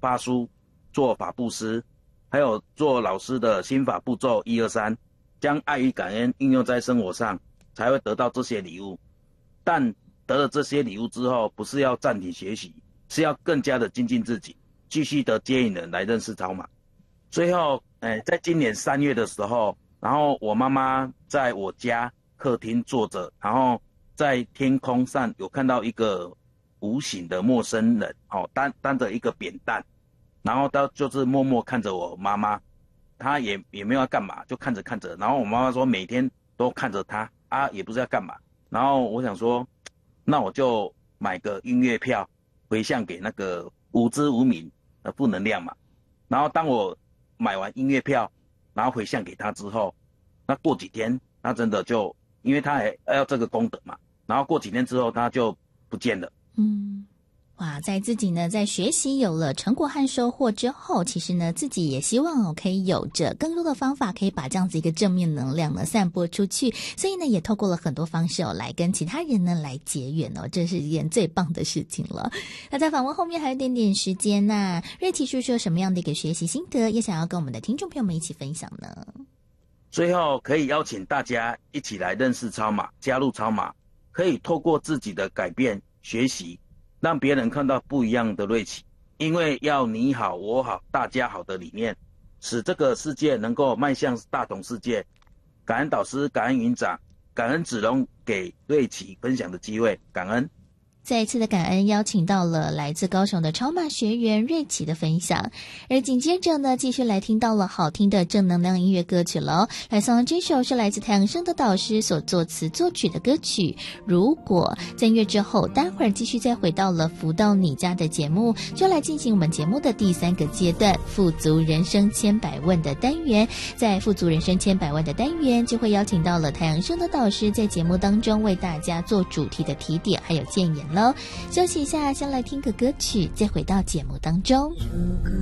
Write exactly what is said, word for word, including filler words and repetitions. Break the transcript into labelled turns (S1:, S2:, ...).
S1: 发书、做法布施，还有做老师的心法步骤一二三，将爱与感恩应用在生活上，才会得到这些礼物。但得了这些礼物之后，不是要暂停学习，是要更加的精进自己，继续的接引人来认识超马。最后，哎，在今年三月的时候，然后我妈妈在我家客厅坐着，然后在天空上有看到一个无形的陌生人，哦，担担着一个扁担，然后他就是默默看着我妈妈，他也也没有要干嘛，就看着看着，然后我妈妈说每天都看着他啊，也不知道要干嘛。然后我想说，那我就买个音乐票回向给那个无知无明的负能量嘛。然后当我买完音乐票，然后回向给他之后，那过几天他真的就，因为他还要这个功德嘛，然后过几天之后他就不见了。
S2: 嗯。哇，在自己呢在学习有了成果和收获之后，其实呢自己也希望哦可以有着更多的方法，可以把这样子一个正面能量呢散播出去，所以呢也透过了很多方式哦来跟其他人呢来结缘哦，这是一件最棒的事情了。那在访问后面还有一点点时间，那瑞奇叔叔有什么样的一个学习心得也想要跟我们的听众朋友们一起分享呢？
S1: 最后可以邀请大家一起来认识超马，加入超马，可以透过自己的改变学习，让别人看到不一样的瑞奇，因为要你好我好大家好的理念，使这个世界能够迈向大同世界。感恩导师，感恩云长，感恩子龙给瑞奇分享的机会，感恩。
S2: 再一次的感恩，邀请到了来自高雄的超马学员瑞奇的分享，而紧接着呢，继续来听到了好听的正能量音乐歌曲了。来送这首是来自太阳升的导师所作词作曲的歌曲。如果在音乐之后，待会儿继续再回到了福到你家的节目，就来进行我们节目的第三个阶段——富足人生千百万的单元。在富足人生千百万的单元，就会邀请到了太阳升的导师在节目当中为大家做主题的提点还有建言。休息一下，先来听个歌曲，再回到节目当中。